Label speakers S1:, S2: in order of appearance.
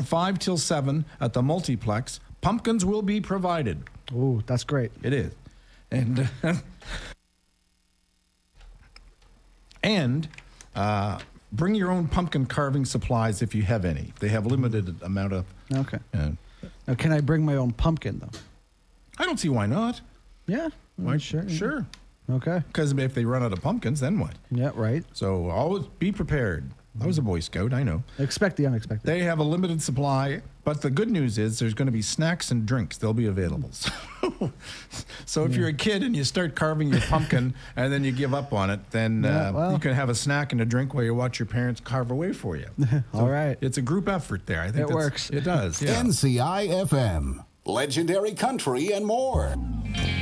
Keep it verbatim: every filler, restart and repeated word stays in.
S1: five till seven at the multiplex. Pumpkins will be provided.
S2: Ooh, that's great.
S1: It is. And, uh, and uh, bring your own pumpkin carving supplies if you have any. They have limited amount of...
S2: Okay.
S1: Uh,
S2: Now, can I bring my own pumpkin, though?
S1: I don't see why not.
S2: Yeah.
S1: Why,
S2: sure.
S1: Sure.
S2: Okay.
S1: Because if they run out of pumpkins, then what?
S2: Yeah, right.
S1: So always be prepared. I was a Boy Scout, I know.
S2: Expect the unexpected.
S1: They have a limited supply, but the good news is there's going to be snacks and drinks. They'll be available. So, so if
S2: Yeah.
S1: you're a kid and you start carving your pumpkin and then you give up on it, then
S2: Yeah,
S1: uh,
S2: well.
S1: you can have a snack and a drink while you watch your parents carve away for you.
S2: All right.
S1: It's a group effort there. I think
S2: It
S1: that's-
S2: works.
S1: It does, yeah.
S3: N C I F M, legendary country and more.